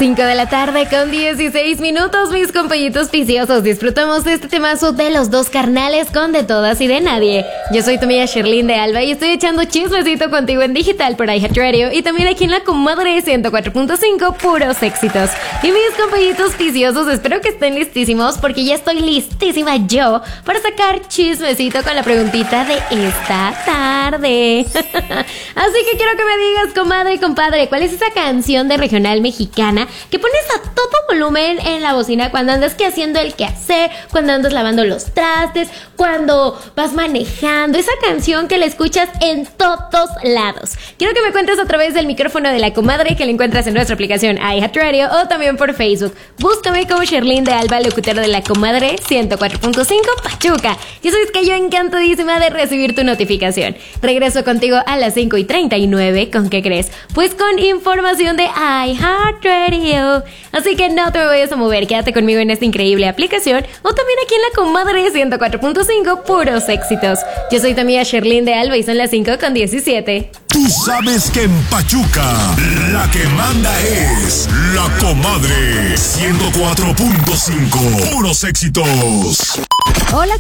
5 de la tarde con 16 minutos, mis compañitos viciosos. Disfrutamos de este temazo de los dos carnales con De Todas y de Nadie. Yo soy tu amiga Sherlyn de Alba y estoy echando chismecito contigo en digital por iHeartRadio y también aquí en la comadre 104.5, puros éxitos. Y mis compañitos viciosos, espero que estén listísimos porque ya estoy listísima yo para sacar chismecito con la preguntita de esta tarde. Así que quiero que me digas, comadre y compadre, ¿cuál es esa canción de regional mexicana que pones a todo volumen en la bocina cuando andas haciendo el quehacer, cuando andas lavando los trastes, cuando vas manejando? Esa canción que la escuchas en todos lados. Quiero que me cuentes a través del micrófono de la comadre, que la encuentras en nuestra aplicación iHeartRadio o también por Facebook. Búscame como Sherlyn de Alba, locutora de la comadre 104.5 Pachuca. Ya sabes que yo encantadísima de recibir tu notificación. Regreso contigo a las 5:39. ¿Con qué crees? Pues con información de iHeartRadio. Así que no te me vayas a mover, quédate conmigo en esta increíble aplicación o también aquí en la comadre 104.5, puros éxitos. Yo soy tu amiga Sherlyn de Alba y son las 5:17. Tú sabes que en Pachuca la que manda es la comadre 104.5, puros éxitos. Hola